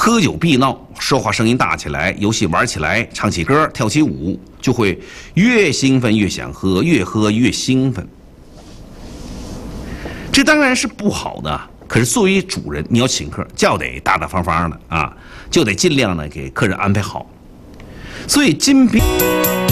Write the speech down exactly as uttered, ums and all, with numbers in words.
喝酒必闹，说话声音大起来，游戏玩起来，唱起歌，跳起舞，就会越兴奋越想喝，越喝越兴奋。这当然是不好的，可是作为主人，你要请客，就得大大方方的啊，就得尽量呢给客人安排好。所以金瓶。